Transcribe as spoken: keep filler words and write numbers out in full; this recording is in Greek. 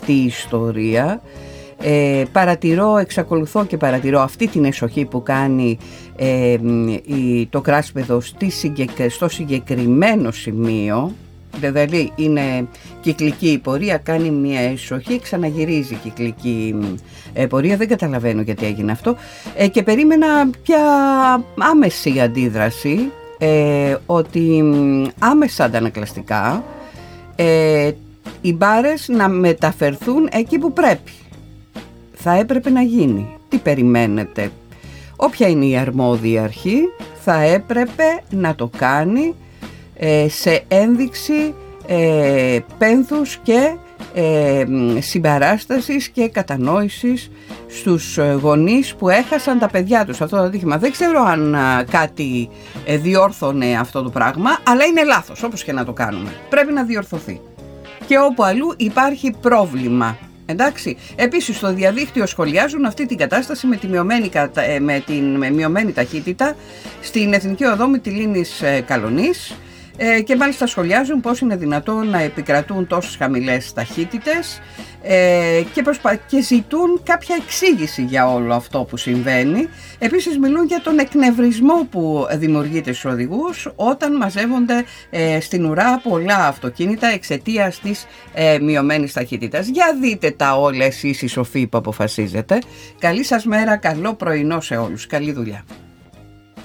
αυτή η ιστορία. Ε, παρατηρώ, εξακολουθώ και παρατηρώ αυτή την εσοχή που κάνει ε, η, το κράσπεδο στη, στο συγκεκριμένο σημείο. Δηλαδή είναι κυκλική η πορεία, κάνει μια εσοχή, ξαναγυρίζει κυκλική ε, πορεία, δεν καταλαβαίνω γιατί έγινε αυτό, ε, και περίμενα πια άμεση αντίδραση, ε, ότι άμεσα αντανακλαστικά ε, οι μπάρες να μεταφερθούν εκεί που πρέπει. Θα έπρεπε να γίνει. Τι περιμένετε? Όποια είναι η αρμόδια αρχή θα έπρεπε να το κάνει ε, σε ένδειξη ε, πένθους και ε, συμπαράστασης και κατανόησης στους γονείς που έχασαν τα παιδιά τους αυτό το ατύχημα. Δεν ξέρω αν α, κάτι ε, διόρθωνε αυτό το πράγμα, αλλά είναι λάθος όπως και να το κάνουμε. Πρέπει να διορθωθεί. Και όπου αλλού υπάρχει πρόβλημα. Εντάξει. Επίσης στο διαδίκτυο σχολιάζουν αυτή την κατάσταση με τη μειωμένη, με την με μειωμένη ταχύτητα στην Εθνική Οδό Μυτιλήνης Καλονής, ε, και μάλιστα σχολιάζουν πώς είναι δυνατόν να επικρατούν τόσες χαμηλές ταχύτητες, ε, και, προσπα... και ζητούν κάποια εξήγηση για όλο αυτό που συμβαίνει. Επίσης μιλούν για τον εκνευρισμό που δημιουργείται στους οδηγούς όταν μαζεύονται ε, στην ουρά πολλά αυτοκίνητα εξαιτίας της ε, μειωμένης ταχύτητας. Για δείτε τα όλα εσείς οι σοφοί που αποφασίζετε. Καλή σας μέρα, καλό πρωινό σε όλους. Καλή δουλειά.